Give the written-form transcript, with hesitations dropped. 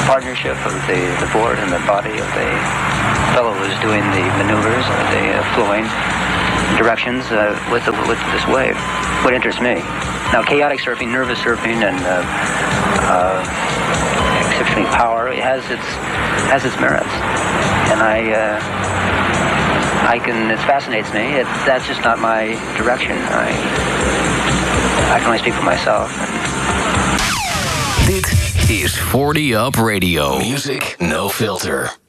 partnership of the board and the body of the fellow who's doing the maneuvers, the flowing directions with this wave. What interests me. Now, chaotic surfing, nervous surfing, and exceptional power, it has its merits, and it fascinates me. That's just not my direction. I can only speak for myself. Dit is 40 Up Radio. Music No Filter.